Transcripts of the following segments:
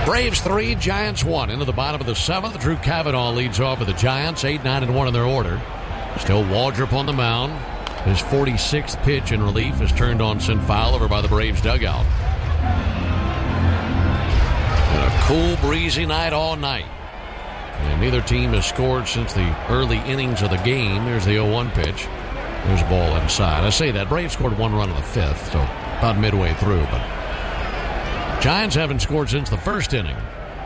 Braves 3, Giants 1. Into the bottom of the 7th, Drew Cavanaugh leads off with the Giants, 8-9-1 in their order. Still Waldrop on the mound. His 46th pitch in relief is turned on, sent foul over by the Braves dugout. And a cool, breezy night all night. And neither team has scored since the early innings of the game. Here's the 0-1 pitch. There's a ball inside. I say that. Braves scored one run in the 5th, so about midway through. But Giants haven't scored since the first inning.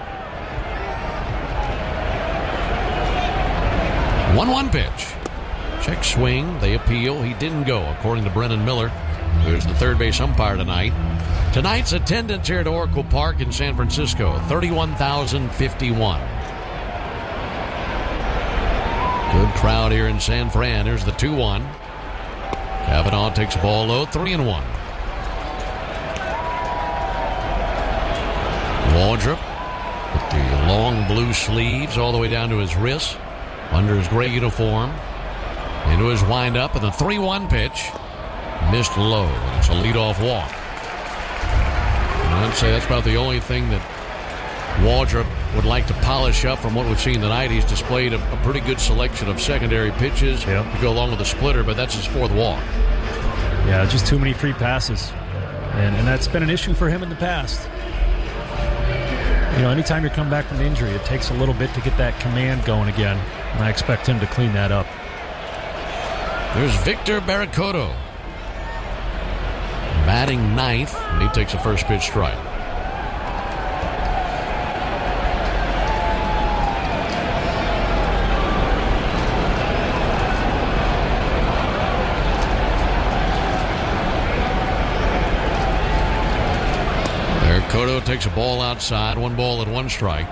1-1 pitch. Check swing. They appeal. He didn't go, according to Brennan Miller, who's the third base umpire tonight. Tonight's attendance here at Oracle Park in San Francisco, 31,051. Good crowd here in San Fran. Here's the 2-1. Cavanaugh takes the ball low, 3-1. Waldrop with the long blue sleeves all the way down to his wrists, under his gray uniform, into his windup, and the 3-1 pitch missed low. It's a leadoff walk. And I'd say that's about the only thing that Waldrop would like to polish up from what we've seen tonight. He's displayed a pretty good selection of secondary pitches to go along with the splitter, but that's his 4th walk. Yeah, just too many free passes. And that's been an issue for him in the past. You know, anytime you come back from injury, it takes a little bit to get that command going again, and I expect him to clean that up. There's Victor Barracoto, batting 9th, and he takes a first pitch strike. Barracoto takes a ball outside, 1 ball and 1 strike.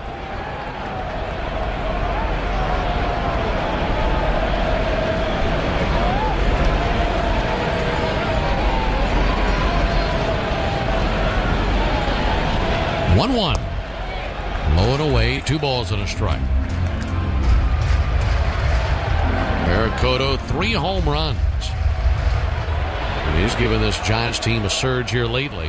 Low and away, 2 balls and a strike. Barracoto, 3 home runs. And he's given this Giants team a surge here lately.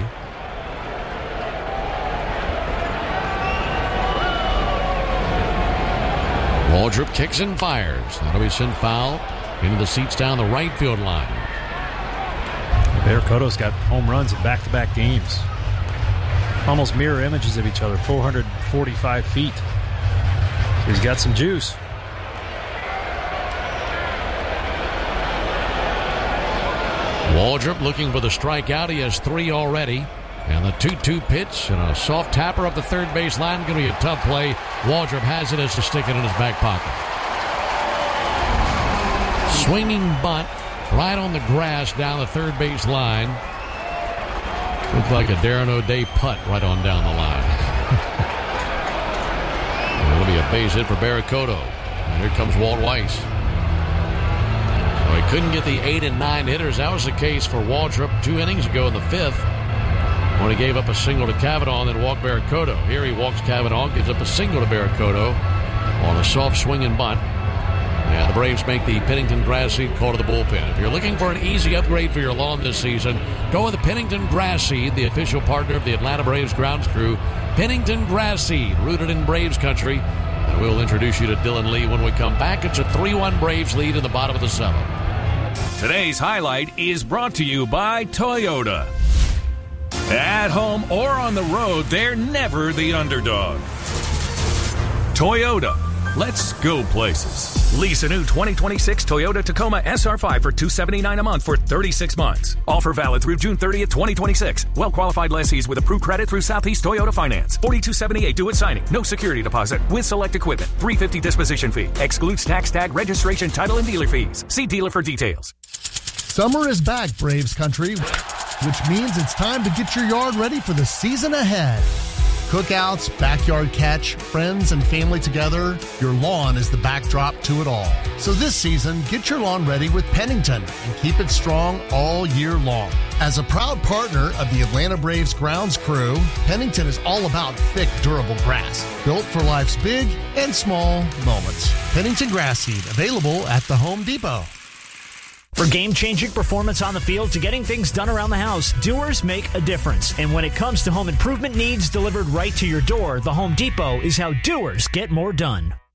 Waldrop kicks and fires. That'll be sent foul into the seats down the right field line. Barracoto's got home runs in back-to-back games. Almost mirror images of each other, 445 feet. So he's got some juice. Waldrop looking for the strikeout. He has 3 already. And the 2-2 pitch and a soft tapper up the third base line. Going to be a tough play. Waldrop has it as to stick it in his back pocket. Swinging bunt right on the grass down the third base line. Looks like a Darren O'Day putt right on down the line. It'll be a base hit for Barracoto. And here comes Walt Weiss. So he couldn't get the 8 and 9 hitters. That was the case for Waldrop 2 innings ago in the 5th, when he gave up a single to Cavanaugh and then walked Barracoto. Here he walks Cavanaugh, gives up a single to Barracoto on a soft swinging bunt. And the Braves make the Pennington grass seed call to the bullpen. If you're looking for an easy upgrade for your lawn this season, go with the Pennington grass seed, the official partner of the Atlanta Braves grounds crew. Pennington grass seed, rooted in Braves country. And we'll introduce you to Dylan Lee when we come back. It's a 3-1 Braves lead in the bottom of the 7th. Today's highlight is brought to you by Toyota. At home or on the road, they're never the underdog. Toyota. Let's go places. Lease a new 2026 Toyota Tacoma SR5 for $279 a month for 36 months. Offer valid through June 30th, 2026. Well-qualified lessees with approved credit through Southeast Toyota Finance. $42.78 due at signing. No security deposit with select equipment. $350 disposition fee. Excludes tax, tag, registration, title, and dealer fees. See dealer for details. Summer is back, Braves country, which means it's time to get your yard ready for the season ahead. Cookouts, backyard catch, friends and family together, your lawn is the backdrop to it all. So this season, get your lawn ready with Pennington and keep it strong all year long. As a proud partner of the Atlanta Braves grounds crew, Pennington is all about thick, durable grass, built for life's big and small moments. Pennington grass seed, available at the Home Depot. For game-changing performance on the field to getting things done around the house, doers make a difference. And when it comes to home improvement needs delivered right to your door, the Home Depot is how doers get more done.